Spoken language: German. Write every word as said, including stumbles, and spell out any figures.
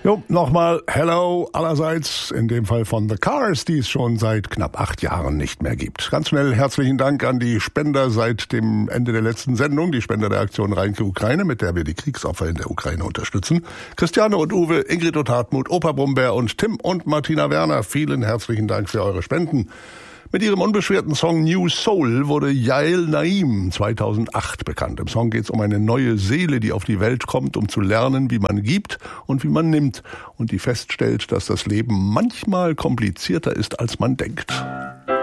Jo, nochmal Hello allerseits, in dem Fall von The Cars, die es schon seit knapp acht Jahren nicht mehr gibt. Ganz schnell herzlichen Dank an die Spender seit dem Ende der letzten Sendung, die Spender der Aktion Reinke Ukraine, mit der wir die Kriegsopfer in der Ukraine unterstützen. Christiane und Uwe, Ingrid und Hartmut, Opa Brumberg und Tim und Martina Werner, vielen herzlichen Dank für eure Spenden. Mit ihrem unbeschwerten Song New Soul wurde Yael Naim zweitausendacht bekannt. Im Song geht es um eine neue Seele, die auf die Welt kommt, um zu lernen, wie man gibt und wie man nimmt. Und die feststellt, dass das Leben manchmal komplizierter ist, als man denkt.